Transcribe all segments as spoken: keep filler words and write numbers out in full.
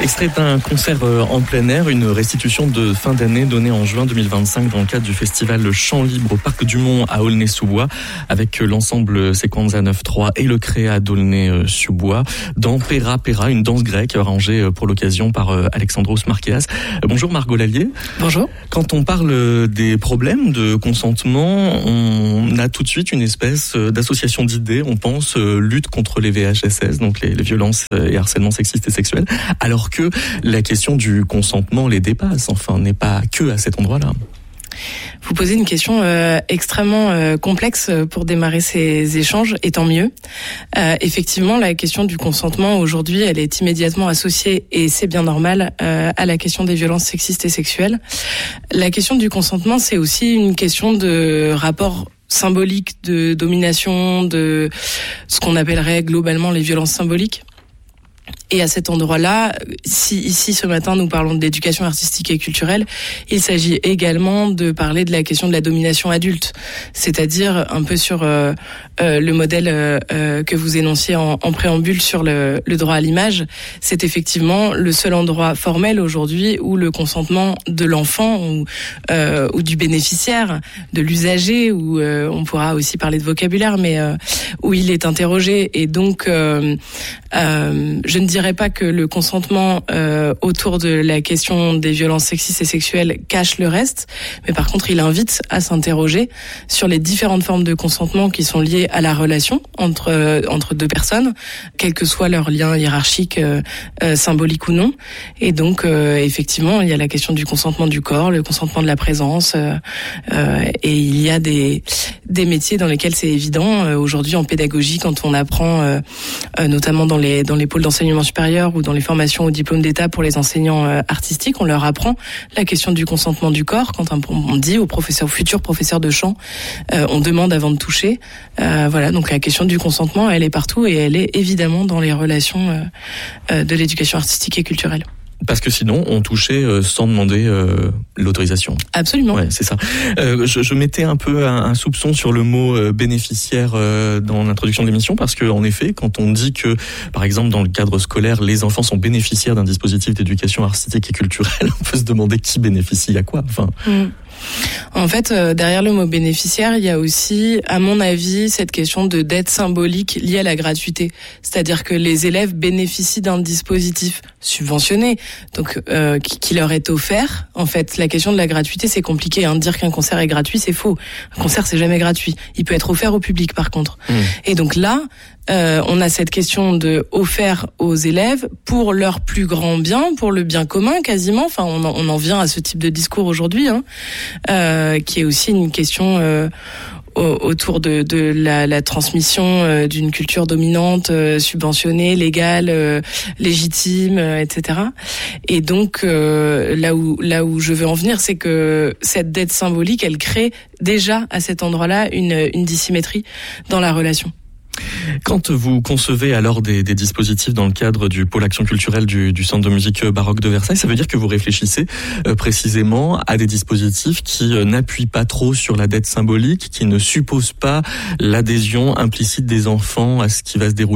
Extrait d'un concert en plein air, une restitution de fin d'année donnée en juin deux mille vingt-cinq dans le cadre du festival Chant Libre au Parc du Mont à Aulnay-sous-Bois avec l'ensemble Sequenza neuf trois et le Créa d'Aulnay-sous-Bois dans Pera Pera, une danse grecque arrangée pour l'occasion par Alexandros Markeas. Bonjour Margot Lallier. Bonjour. Quand on parle des problèmes de consentement, on a tout de suite une espèce d'association d'idées. On pense lutte contre les V H S S, donc les, les violences et harcèlements sexistes et sexuels, alors que la question du consentement les dépasse, enfin, n'est pas que à cet endroit-là. Vous posez une question euh, extrêmement euh, complexe pour démarrer ces échanges, et tant mieux. Euh, effectivement, la question du consentement aujourd'hui, elle est immédiatement associée, et c'est bien normal, euh, à la question des violences sexistes et sexuelles. La question du consentement, c'est aussi une question de rapport symbolique, de domination, de ce qu'on appellerait globalement les violences symboliques. Et à cet endroit-là, si ici ce matin nous parlons de l'éducation artistique et culturelle, il s'agit également de parler de la question de la domination adulte, c'est-à-dire un peu sur euh, euh, le modèle euh, que vous énonciez en, en préambule sur le, le droit à l'image. C'est effectivement le seul endroit formel aujourd'hui où le consentement de l'enfant ou, euh, ou du bénéficiaire, de l'usager, où euh, on pourra aussi parler de vocabulaire, mais euh, où il est interrogé. Et donc, euh, euh, je ne dirais pas que le consentement euh, autour de la question des violences sexistes et sexuelles cache le reste, mais par contre il invite à s'interroger sur les différentes formes de consentement qui sont liées à la relation entre euh, entre deux personnes, quel que soit leur lien hiérarchique, euh, euh, symbolique ou non. Et donc euh, effectivement il y a la question du consentement du corps, le consentement de la présence, euh, euh, et il y a des des métiers dans lesquels c'est évident euh, aujourd'hui en pédagogie, quand on apprend euh, euh, notamment dans les dans les pôles d'enseignement supérieur ou dans les formations au diplôme d'État pour les enseignants euh, artistiques, on leur apprend la question du consentement du corps. Quand on, on dit aux professeurs, aux futurs professeurs de chant, euh, on demande avant de toucher. Euh, voilà, donc la question du consentement, elle est partout, et elle est évidemment dans les relations euh, euh, de l'éducation artistique et culturelle. Parce que sinon, on touchait euh, sans demander euh, l'autorisation. Absolument. Ouais, c'est ça. Euh, je, je mettais un peu un, un soupçon sur le mot euh, bénéficiaire euh, dans l'introduction de l'émission, parce que en effet, quand on dit que, par exemple, dans le cadre scolaire, les enfants sont bénéficiaires d'un dispositif d'éducation artistique et culturelle, on peut se demander qui bénéficie à quoi. Enfin. Mmh. En fait, euh, derrière le mot bénéficiaire, il y a aussi, à mon avis, cette question de dette symbolique liée à la gratuité. C'est-à-dire que les élèves bénéficient d'un dispositif subventionné, donc euh, qui, qui leur est offert. En fait, la question de la gratuité, c'est compliqué. Hein. Dire qu'un concert est gratuit, c'est faux. Un concert, c'est jamais gratuit. Il peut être offert au public, par contre. Mmh. Et donc là, Euh, on a cette question de offert aux élèves pour leur plus grand bien, pour le bien commun quasiment. Enfin, on en, on en vient à ce type de discours aujourd'hui, hein, euh, qui est aussi une question euh, autour de, de la, la transmission euh, d'une culture dominante, euh, subventionnée, légale, euh, légitime, euh, et cetera. Et donc euh, là où là où je veux en venir, c'est que cette dette symbolique, elle crée déjà à cet endroit-là une, une dissymétrie dans la relation. Quand vous concevez alors des, des dispositifs dans le cadre du pôle action culturelle du, du Centre de musique baroque de Versailles, ça veut dire que vous réfléchissez euh, précisément à des dispositifs qui euh, n'appuient pas trop sur la dette symbolique, qui ne supposent pas l'adhésion implicite des enfants à ce qui va se dérouler ?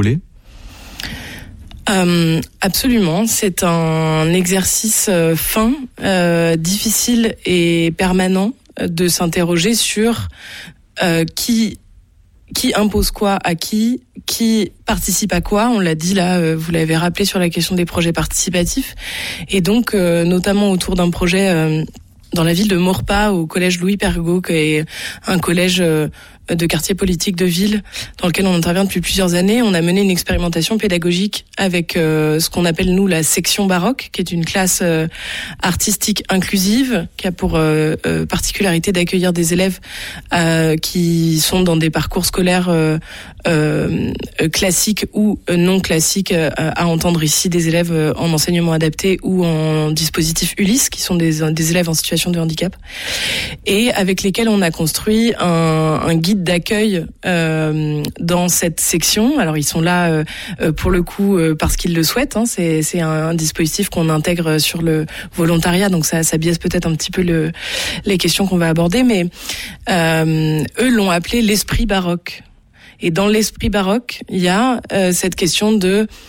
Euh, absolument, c'est un exercice euh, fin, euh, difficile et permanent de s'interroger sur euh, qui Qui impose quoi à qui, qui participe à quoi. On l'a dit là, vous l'avez rappelé sur la question des projets participatifs. Et donc, euh, notamment autour d'un projet euh, dans la ville de Maurepas, au collège Louis Pergaud, qui est un collège euh, de quartier politique de ville dans lequel on intervient depuis plusieurs années. On a mené une expérimentation pédagogique avec euh, ce qu'on appelle nous la section baroque, qui est une classe euh, artistique inclusive qui a pour euh, euh, particularité d'accueillir des élèves euh, qui sont dans des parcours scolaires euh, euh, classiques ou non classiques, euh, à entendre ici des élèves en enseignement adapté ou en dispositif Ulysse, qui sont des, des élèves en situation de handicap, et avec lesquels on a construit un, un guide d'accueil euh, dans cette section. Alors ils sont là euh, pour le coup euh, parce qu'ils le souhaitent, hein. c'est, c'est un, un dispositif qu'on intègre sur le volontariat, donc ça, ça biaise peut-être un petit peu le, les questions qu'on va aborder, mais euh, eux l'ont appelé l'esprit baroque. Et dans l'esprit baroque, il y a euh, cette question de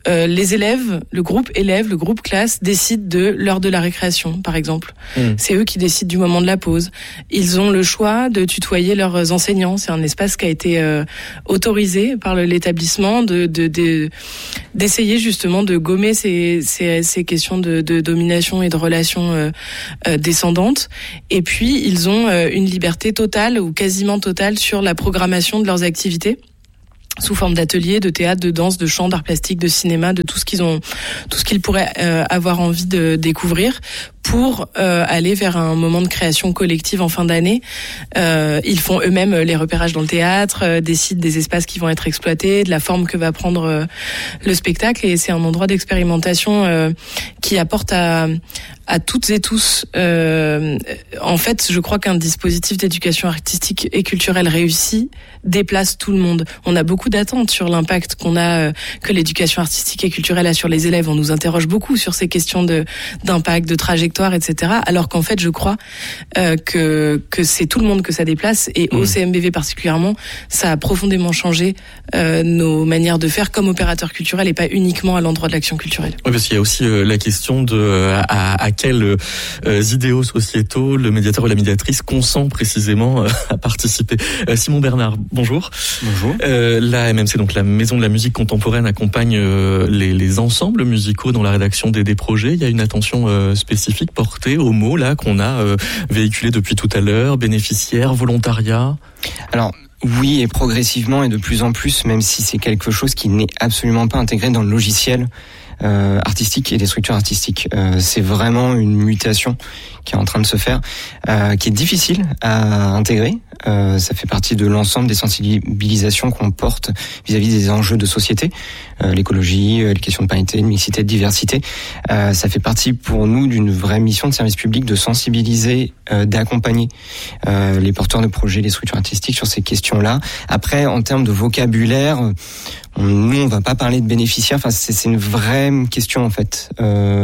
euh, les élèves, le groupe élève, le groupe classe décide de l'heure de la récréation, par exemple. Mmh. C'est eux qui décident du moment de la pause. Ils ont le choix de tutoyer leurs enseignants. C'est un espace qui a été euh, autorisé par l'établissement de, de, de d'essayer justement de gommer ces, ces, ces questions de, de domination et de relations euh, euh, descendantes. Et puis ils ont euh, une liberté totale ou quasiment totale sur la programmation de leurs activités, sous forme d'ateliers, de théâtre, de danse, de chant, d'art plastique, de cinéma, de tout ce qu'ils ont, tout ce qu'ils pourraient euh, avoir envie de découvrir pour euh, aller vers un moment de création collective en fin d'année. Euh, ils font eux-mêmes les repérages dans le théâtre, euh, décident des espaces qui vont être exploités, de la forme que va prendre euh, le spectacle, et c'est un endroit d'expérimentation euh, qui apporte à à toutes et tous. Euh, en fait, je crois qu'un dispositif d'éducation artistique et culturelle réussi déplace tout le monde. On a beaucoup d'attentes sur l'impact qu'on a, euh, que l'éducation artistique et culturelle a sur les élèves. On nous interroge beaucoup sur ces questions de d'impact, de trajectoire, et cetera. Alors qu'en fait, je crois euh, que que c'est tout le monde que ça déplace, et mmh. au C M B V particulièrement, ça a profondément changé euh, nos manières de faire comme opérateur culturel et pas uniquement à l'endroit de l'action culturelle. Oui, parce qu'il y a aussi euh, la question de euh, à, à quels euh, idéaux sociétaux le médiateur ou la médiatrice consent précisément euh, à participer. Euh, Simon Bernard, bonjour. Bonjour. Euh, la M M C, donc la Maison de la musique contemporaine, accompagne euh, les, les ensembles musicaux dans la rédaction des, des projets. Il y a une attention euh, spécifique portée aux mots là qu'on a euh, véhiculés depuis tout à l'heure, bénéficiaires, volontariat. Alors oui, et progressivement et de plus en plus, même si c'est quelque chose qui n'est absolument pas intégré dans le logiciel Euh, artistique et des structures artistiques. Euh, c'est vraiment une mutation qui est en train de se faire, euh, qui est difficile à intégrer. Euh, ça fait partie de l'ensemble des sensibilisations qu'on porte vis-à-vis des enjeux de société, euh, l'écologie, euh, les questions de parité, de mixité, de diversité. Euh, ça fait partie pour nous d'une vraie mission de service public de sensibiliser, euh, d'accompagner euh, les porteurs de projets, les structures artistiques sur ces questions-là. Après, en termes de vocabulaire, on, nous, on va pas parler de bénéficiaires. Enfin, c'est, c'est une vraie question en fait. Euh,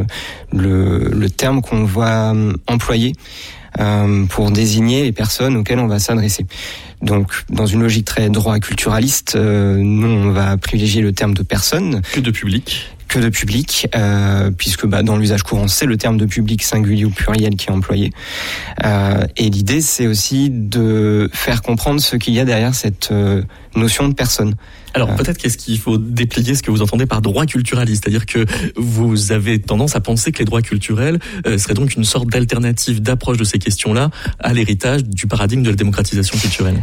le, le terme qu'on va employer euh, pour désigner les personnes auxquelles on va s'adresser. Donc, dans une logique très droit culturaliste, euh, nous, on va privilégier le terme de personne. Que de public. Que de public, euh, puisque bah, dans l'usage courant, c'est le terme de public singulier ou pluriel qui est employé. Euh, et l'idée, c'est aussi de faire comprendre ce qu'il y a derrière cette euh, notion de personne. Alors euh, peut-être qu'est-ce qu'il faut déplier ce que vous entendez par droit culturaliste, c'est-à-dire que vous avez tendance à penser que les droits culturels euh, seraient donc une sorte d'alternative d'approche de ces questions-là à l'héritage du paradigme de la démocratisation culturelle.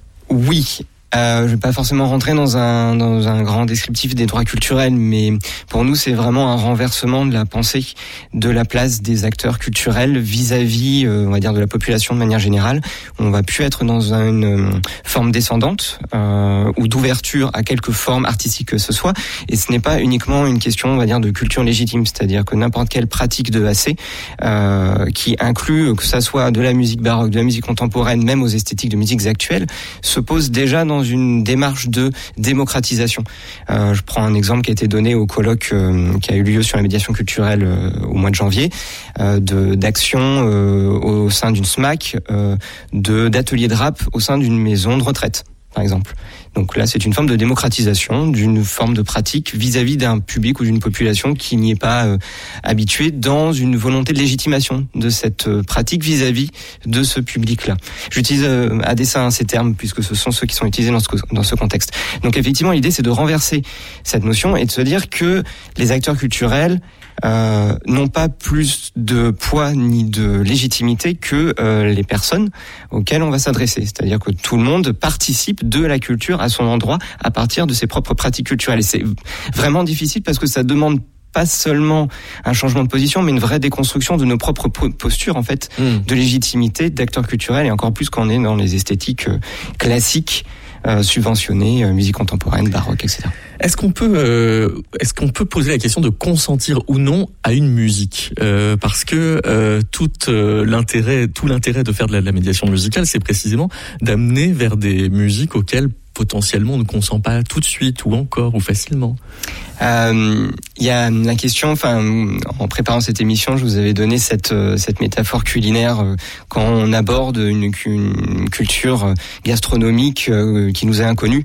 Oui. Euh, je vais pas forcément rentrer dans un dans un grand descriptif des droits culturels, mais pour nous c'est vraiment un renversement de la pensée de la place des acteurs culturels vis-à-vis, euh, on va dire, de la population de manière générale. On va plus être dans une euh, forme descendante euh, ou d'ouverture à quelque forme artistique que ce soit, et ce n'est pas uniquement une question, on va dire, de culture légitime, c'est-à-dire que n'importe quelle pratique de A C euh, qui inclut que ça soit de la musique baroque, de la musique contemporaine, même aux esthétiques de musiques actuelles, se pose déjà dans dans une démarche de démocratisation. Euh, je prends un exemple qui a été donné au colloque euh, qui a eu lieu sur la médiation culturelle euh, au mois de janvier, euh, de, d'action euh, au sein d'une S M A C, euh, de, d'ateliers de rap au sein d'une maison de retraite, par exemple. Donc là, c'est une forme de démocratisation d'une forme de pratique vis-à-vis d'un public ou d'une population qui n'y est pas euh, habituée, dans une volonté de légitimation de cette euh, pratique vis-à-vis de ce public-là. J'utilise euh, à dessein ces termes puisque ce sont ceux qui sont utilisés dans ce, dans ce contexte. Donc effectivement, l'idée, c'est de renverser cette notion et de se dire que les acteurs culturels Euh, n'ont pas plus de poids ni de légitimité que euh, les personnes auxquelles on va s'adresser. C'est-à-dire que tout le monde participe de la culture à son endroit à partir de ses propres pratiques culturelles. Et c'est vraiment difficile parce que ça demande pas seulement un changement de position, mais une vraie déconstruction de nos propres postures, en fait, mmh. de légitimité d'acteurs culturels, et encore plus quand on est dans les esthétiques euh, classiques, euh, subventionnées, euh, musique contemporaine, baroque, et cetera. Est-ce qu'on peut, euh, est-ce qu'on peut poser la question de consentir ou non à une musique, euh, parce que euh, tout euh, l'intérêt, tout l'intérêt de faire de la, de la médiation musicale, c'est précisément d'amener vers des musiques auxquelles potentiellement on ne consent pas tout de suite ou encore ou facilement. Il euh, y a la question, enfin, en préparant cette émission, je vous avais donné cette cette métaphore culinaire euh, quand on aborde une, une culture gastronomique euh, qui nous est inconnue.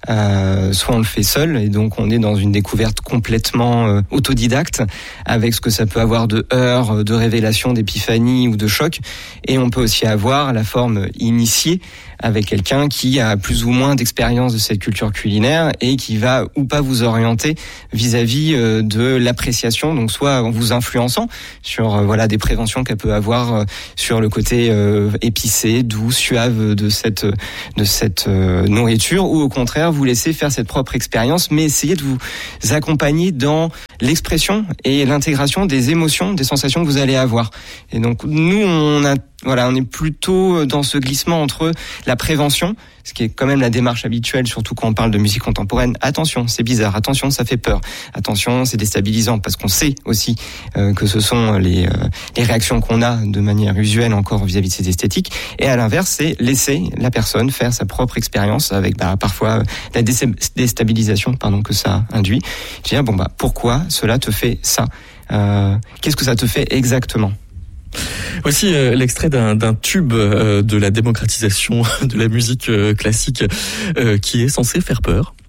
Euh, soit on le fait seul et donc on est dans une découverte complètement euh, autodidacte avec ce que ça peut avoir de heurts, de révélations, d'épiphanie ou de choc. Et on peut aussi avoir la forme initiée avec quelqu'un qui a plus ou moins d'expérience de cette culture culinaire et qui va ou pas vous orienter vis-à-vis de l'appréciation, donc soit en vous influençant sur euh, voilà des préventions qu'elle peut avoir euh, sur le côté euh, épicé, doux, suave de cette de cette euh, nourriture, ou au contraire vous laisser faire cette propre expérience, mais essayer de vous accompagner dans l'expression et l'intégration des émotions, des sensations que vous allez avoir. Et donc nous on a Voilà, on est plutôt dans ce glissement entre la prévention, ce qui est quand même la démarche habituelle, surtout quand on parle de musique contemporaine. Attention, c'est bizarre. Attention, ça fait peur. Attention, c'est déstabilisant, parce qu'on sait aussi euh, que ce sont les, euh, les réactions qu'on a de manière usuelle encore vis-à-vis de ces esthétiques. Et à l'inverse, c'est laisser la personne faire sa propre expérience avec bah, parfois la déstabilisation pardon, que ça induit. Dire, bon, bah, pourquoi cela te fait ça euh, Qu'est-ce que ça te fait exactement ? Voici euh, l'extrait d'un, d'un tube euh, de la démocratisation de la musique euh, classique euh, qui est censé faire peur.